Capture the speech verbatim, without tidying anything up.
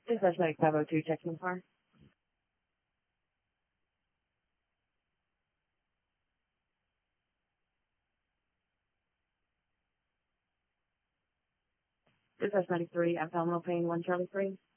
Dispatch Medic five oh two, checking car. Dispatch Medic three, abdominal pain, one Charlie three.